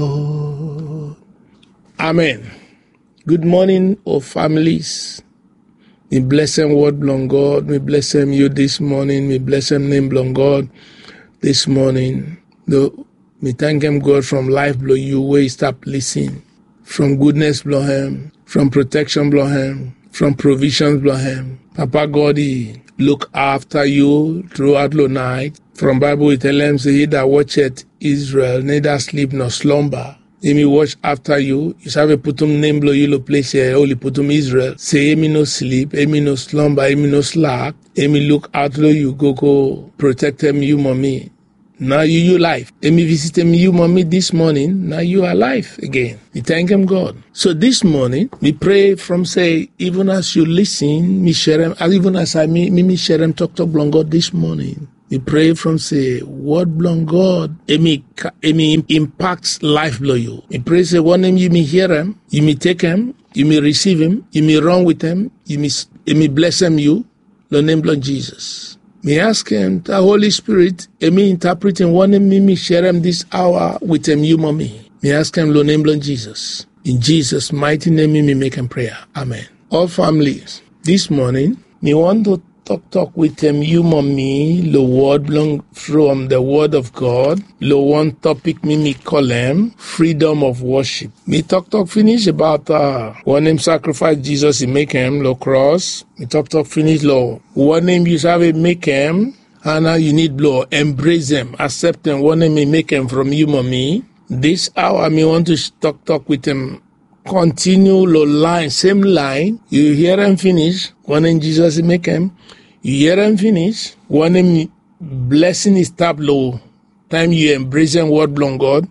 Amen. Good morning, O families. Me bless him word blong God. Me bless him you this morning. Me bless him name blong God this morning. Me thank him God from life blow you where you stop listening. From goodness blow him. From protection blow him. From provisions blow him. Papa God he look after you throughout the night. From Bible we tell him say he that watcheth Israel neither sleep nor slumber. He me watch after you. You have a putum name blow you lo place here. Only putum Israel. Say me no sleep. Me no slumber. Me no slack. Me look out lo you go protect him you mommy. Now you life. Me visit him you mommy this morning. Now you are alive again. We thank him God. So this morning we pray from say even as you listen me share him even as I me share him talk blong God this morning. We pray from say, word blong God, emi impacts life blow you. We pray say, one name you may hear him, you may take him, you may receive him, you may run with him, you may bless him you, the name blong Jesus. Me ask him, the Holy Spirit, emi interpreting one name me share him this hour with him you mommy. Me ask him, the name blong Jesus. In Jesus' mighty name, me make him prayer. Amen. All families, this morning, me want to talk with them you mommy the word belong from the word of God. The one topic me call them freedom of worship. Me talk finish about one name sacrifice Jesus he make him the cross. Me talk finish law. One name you have a make him and now you need blow embrace them, accept them. One name me make him from you mommy. This hour me want to talk with them. Continue the line, same line. You hear him finish. One name Jesus he make him. You hear him finish. One name blessing is tableau. Time you embrace him word blong God.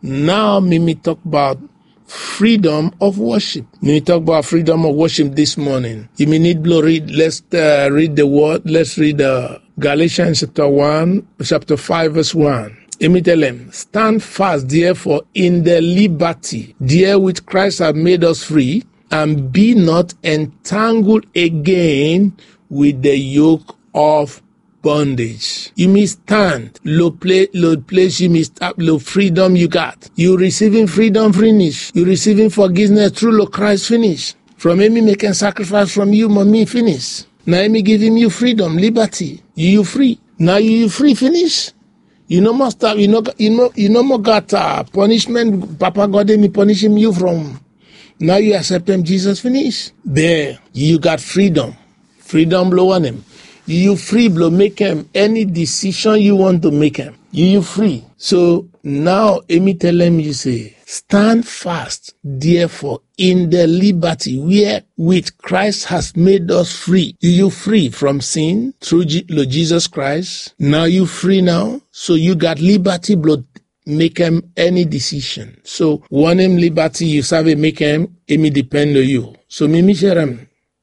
Now me talk about freedom of worship. Me talk about freedom of worship this morning. You may need blow read. Let's read the word. Let's read Galatians chapter 5 verse 1. Let me tell them, stand fast, therefore, in the liberty, there which Christ hath made us free, and be not entangled again with the yoke of bondage. You may stand, low place you may stop, low freedom you got. You receiving freedom finish. You receiving forgiveness through Christ finish. From him making sacrifice from you, mommy finish. Now me give him you freedom, liberty. You free. Now you free finish. You no more stop. You no more got punishment. Papa God me punishing you from. Now you accept him. Jesus finish. There you got freedom. Freedom blow on him. You free blow make him any decision you want to make him. You free. So now me tell him you say stand fast. Therefore in the liberty where which Christ has made us free. You free from sin through Lord Jesus Christ. Now you free now. So you got liberty blood make him any decision. So one him liberty you serve make him depend on you. So me share him.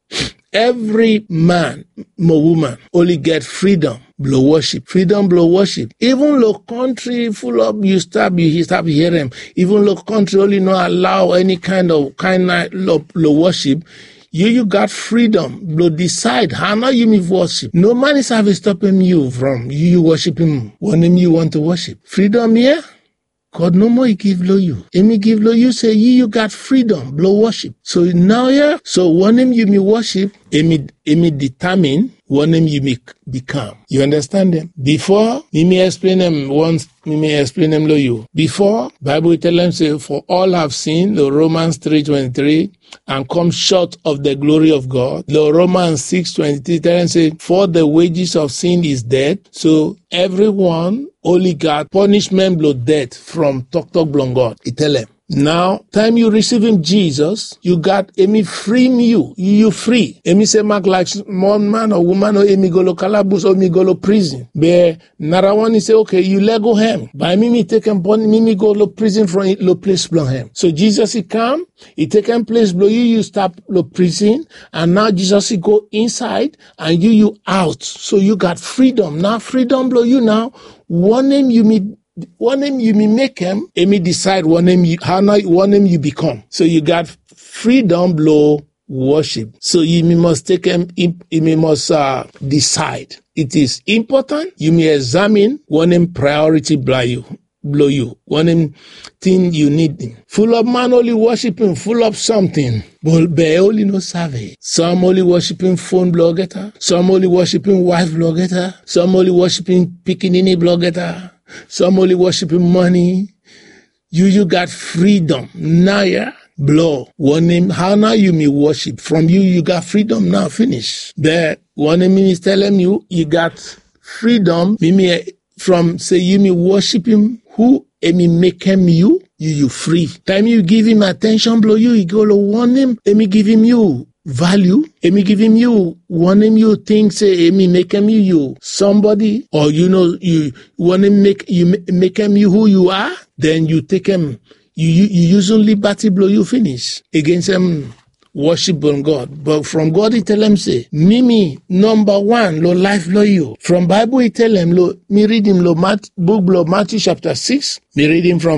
Every man, woman, only get freedom, blow worship. Freedom, blow worship. Even though country full of you stop hear him. Even though country only not allow any kind of blow worship, you got freedom. Blow decide how now you may worship. No man is having stopping you from you worship him. One name you want to worship. Freedom here. God no more he give low you. Emi give low you say you got freedom, blow worship. So now yeah, so one name you may worship, emi determine one name you may become. You understand them? Before, me may explain them once, me may explain them low you. Before, Bible tell them say, for all have sinned, the Romans 3:23, and come short of the glory of God. The Romans 6:23 tell them say, for the wages of sin is death. So everyone only got punishment blow death from talk blong God. He tell them. Now, time you receive him Jesus, you got emi free you free. Emi say mark like one man or woman or emi go lo calabus or emi go lo prison. But Narawani say, okay, you let go him. By me take him me go lo prison from lo place blow him. So Jesus he come, he take him place blow you stop lo prison, and now Jesus he go inside and you out. So you got freedom. Now freedom blow you now. One name you may make him, and me decide one name you become. So you got freedom blow worship. So you must take him, you must decide. It is important. You may examine one name priority by you. blow you. One him thing you need. Full of man only worshiping, full of something. But they only no serve. Some only worshiping phone blogger. Some only worshiping wife blogger. Some only worshiping pickinini blogger. Some only worshiping money. You got freedom. Now yeah. Blow. One name, how now you may worship. From you got freedom now, finish. There, one name is telling you got freedom. From say you may worship him, who me make him you free. Time you give him attention, blow you go to one name, me give him you value, me give him you one name you think say me make him you somebody, or you want to make him you who you are, then you take him. You use only liberty blow you finish against them worship on God. But from God he tell him say, me number one, lo life blow you. From Bible he tell him, me read him book blow Matthew chapter 6, me read him from